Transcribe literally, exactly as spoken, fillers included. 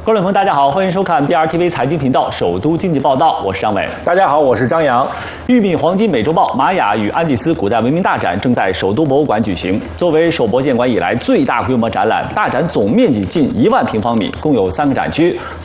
观众朋友，大家好，欢迎收看 B R T V 财经频道首都经济报道，我是张伟。 大家好，我是张扬。 玉米黄金美洲豹玛雅与安第斯古代文明大展正在首都博物馆举行。作为首博建馆以来最大规模展览，大展总面积近一万平方米，共有三个展区，